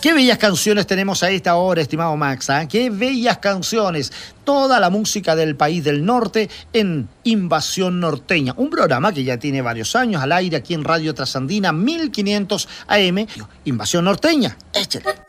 Qué bellas canciones tenemos a esta hora, estimado Max, ¿eh? Qué bellas canciones. Toda la música del país del norte en Invasión Norteña. Un programa que ya tiene varios años al aire aquí en Radio Trasandina 1500 AM. Invasión Norteña. Échale.